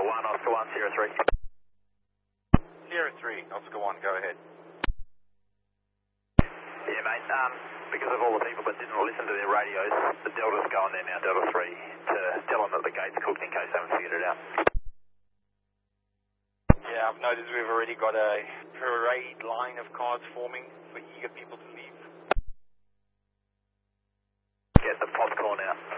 Oscar 1, Oscar 1, Sierra 3. Sierra 3, Oscar 1, go ahead. Yeah, mate, because of all the people that didn't listen to their radios, the Delta's going there now, Delta 3, to tell them that the gate's cooked in case they haven't figured it out. Yeah, I've noticed we've already got a parade line of cars forming for eager people to leave. Get the popcorn out.